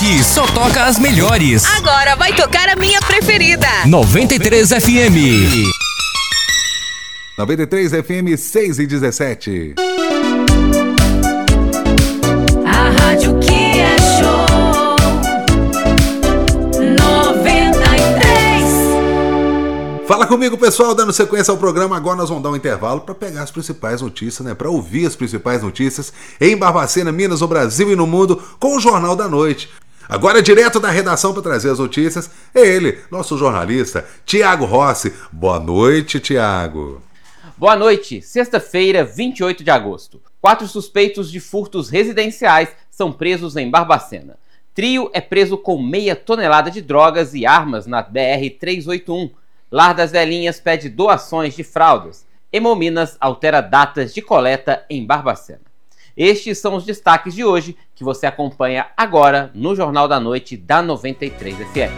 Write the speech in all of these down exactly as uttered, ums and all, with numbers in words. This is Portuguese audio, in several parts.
Aqui só toca as melhores. Agora vai tocar a minha preferida. noventa e três F M. noventa e três F M, seis e dezessete. A rádio que é show. noventa e três. Fala comigo, pessoal, dando sequência ao programa. Agora nós vamos dar um intervalo para pegar as principais notícias, né? Para ouvir as principais notícias em Barbacena, Minas, no Brasil e no mundo, com o Jornal da Noite. Agora, direto da redação para trazer as notícias, é ele, nosso jornalista, Tiago Rossi. Boa noite, Tiago. Boa noite. Sexta-feira, vinte e oito de agosto. Quatro suspeitos de furtos residenciais são presos em Barbacena. Trio é preso com meia tonelada de drogas e armas na B R trezentos e oitenta e um. Lar das Velhinhas pede doações de fraldas. Hemominas altera datas de coleta em Barbacena. Estes são os destaques de hoje que você acompanha agora no Jornal da Noite da noventa e três F M.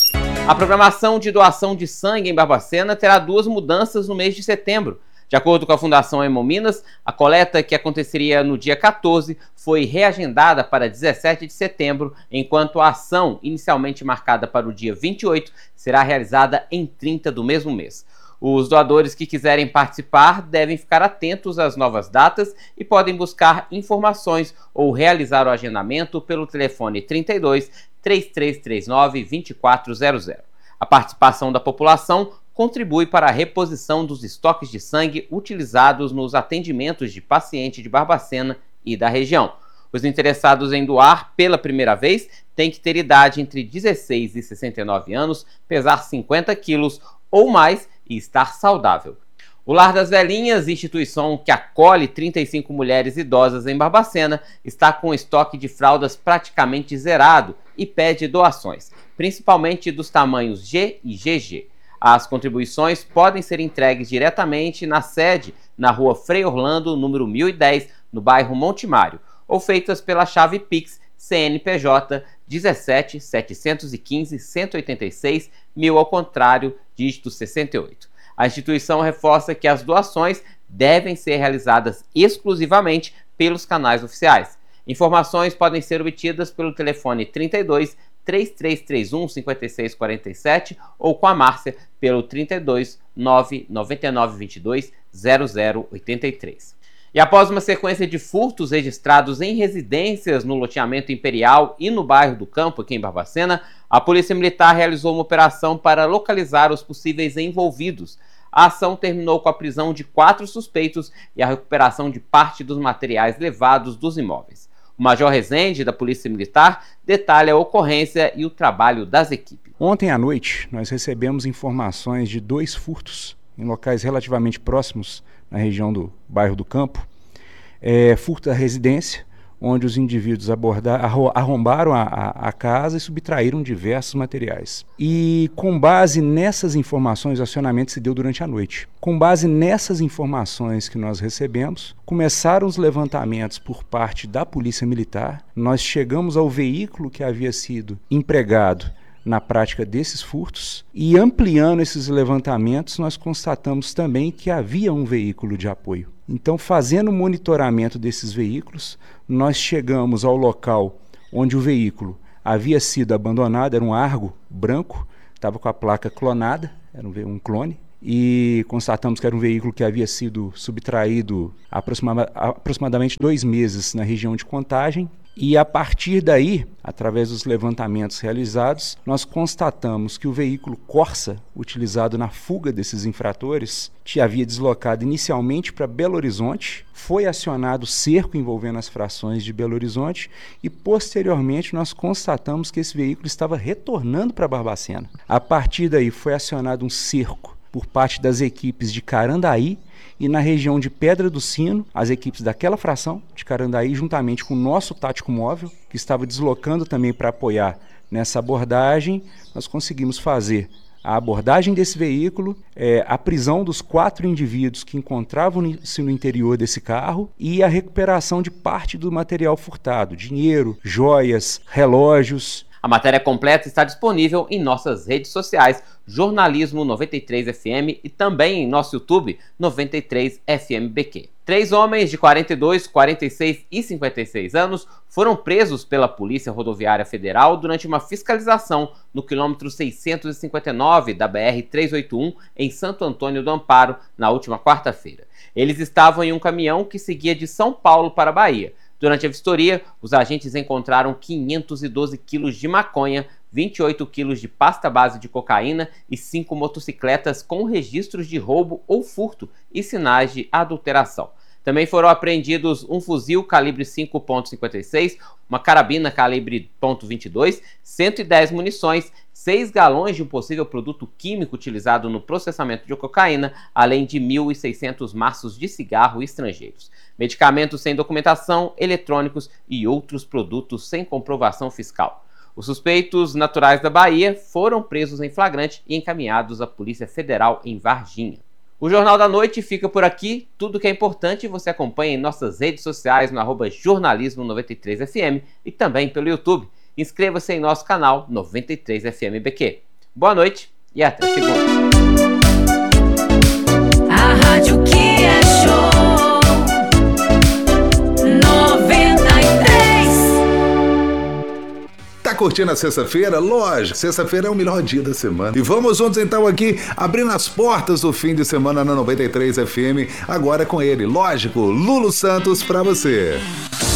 A programação de doação de sangue em Barbacena terá duas mudanças no mês de setembro. De acordo com a Fundação Hemominas, a coleta que aconteceria no dia quatorze foi reagendada para dezessete de setembro, enquanto a ação, inicialmente marcada para o dia vinte e oito, será realizada em trinta do mesmo mês. Os doadores que quiserem participar devem ficar atentos às novas datas e podem buscar informações ou realizar o agendamento pelo telefone trinta e dois, três três três nove, vinte e quatro zero zero. A participação da população contribui para a reposição dos estoques de sangue utilizados nos atendimentos de paciente de Barbacena e da região. Os interessados em doar pela primeira vez têm que ter idade entre dezesseis e sessenta e nove anos, pesar cinquenta quilos ou mais e estar saudável. O Lar das Velhinhas, instituição que acolhe trinta e cinco mulheres idosas em Barbacena, está com o estoque de fraldas praticamente zerado e pede doações, principalmente dos tamanhos G e G G. As contribuições podem ser entregues diretamente na sede, na rua Frei Orlando, número mil e dez, no bairro Montemário, ou feitas pela chave Pix C N P J dezessete, setecentos e quinze, cento e oitenta e seis, mil ao contrário, dígito sessenta e oito. A instituição reforça que as doações devem ser realizadas exclusivamente pelos canais oficiais. Informações podem ser obtidas pelo telefone trinta e dois, três três três um, cinco seis quatro sete ou com a Márcia pelo trinta e dois, nove nove nove dois dois, zero zero oito três. E após uma sequência de furtos registrados em residências no loteamento Imperial e no bairro do Campo, aqui em Barbacena, a Polícia Militar realizou uma operação para localizar os possíveis envolvidos. A ação terminou com a prisão de quatro suspeitos e a recuperação de parte dos materiais levados dos imóveis. O Major Rezende, da Polícia Militar, detalha a ocorrência e o trabalho das equipes. Ontem à noite, nós recebemos informações de dois furtos em locais relativamente próximos na região do bairro do Campo. É, furto da residência, onde os indivíduos abordaram, arrombaram a, a, a casa e subtraíram diversos materiais. E com base nessas informações, o acionamento se deu durante a noite. Com base nessas informações que nós recebemos, começaram os levantamentos por parte da Polícia Militar. Nós chegamos ao veículo que havia sido empregado na prática desses furtos e, ampliando esses levantamentos, nós constatamos também que havia um veículo de apoio. Então, fazendo o monitoramento desses veículos, nós chegamos ao local onde o veículo havia sido abandonado, era um Argo branco, estava com a placa clonada, era um clone, e constatamos que era um veículo que havia sido subtraído há aproxima- aproximadamente dois meses na região de Contagem. E a partir daí, através dos levantamentos realizados, nós constatamos que o veículo Corsa, utilizado na fuga desses infratores, havia deslocado inicialmente para Belo Horizonte, foi acionado o cerco envolvendo as frações de Belo Horizonte e, posteriormente, nós constatamos que esse veículo estava retornando para Barbacena. A partir daí, foi acionado um cerco por parte das equipes de Carandaí, e na região de Pedra do Sino, as equipes daquela fração de Carandaí, juntamente com o nosso tático móvel, que estava deslocando também para apoiar nessa abordagem, nós conseguimos fazer a abordagem desse veículo, é, a prisão dos quatro indivíduos que encontravam-se no interior desse carro e a recuperação de parte do material furtado, dinheiro, joias, relógios. A matéria completa está disponível em nossas redes sociais, Jornalismo noventa e três F M, e também em nosso YouTube, noventa e três F M B Q. Três homens de quarenta e dois, quarenta e seis e cinquenta e seis anos foram presos pela Polícia Rodoviária Federal durante uma fiscalização no quilômetro seiscentos e cinquenta e nove da B R trezentos e oitenta e um em Santo Antônio do Amparo, na última quarta-feira. Eles estavam em um caminhão que seguia de São Paulo para a Bahia. Durante a vistoria, os agentes encontraram quinhentos e doze quilos de maconha, vinte e oito quilos de pasta base de cocaína e cinco motocicletas com registros de roubo ou furto e sinais de adulteração. Também foram apreendidos um fuzil calibre cinco ponto cinquenta e seis, uma carabina calibre ponto vinte e dois, cento e dez munições, seis galões de um possível produto químico utilizado no processamento de cocaína, além de mil e seiscentos maços de cigarro estrangeiros, medicamentos sem documentação, eletrônicos e outros produtos sem comprovação fiscal. Os suspeitos naturais da Bahia foram presos em flagrante e encaminhados à Polícia Federal em Varginha. O Jornal da Noite fica por aqui. Tudo que é importante você acompanha em nossas redes sociais no arroba jornalismo noventa e três F M e também pelo YouTube. Inscreva-se em nosso canal noventa e três F M B Q. Boa noite e até segunda. A rádio que é show noventa e três. Tá curtindo a sexta-feira? Lógico, sexta-feira é o melhor dia da semana. E vamos juntos então aqui, abrindo as portas do fim de semana na noventa e três F M, agora com ele, lógico, Lulu Santos pra você.